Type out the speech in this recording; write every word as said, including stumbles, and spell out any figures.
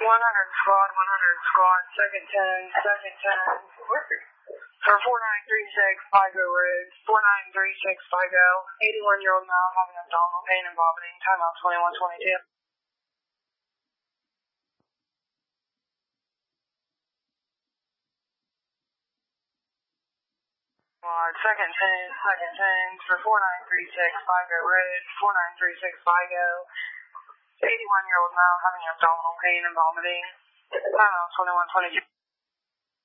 one hundred squad, one hundred squad, second ten, second ten. For four nine three six, Figo Road, four nine three six Figo, eighty-one-year-old male having abdominal pain and vomiting, timeout twenty-one twenty-two. Squad, second ten, second ten, for four nine three six Figo Road, four nine three six Figo, eighty-one-year-old male having abdominal pain and vomiting, timeout twenty-one twenty-two.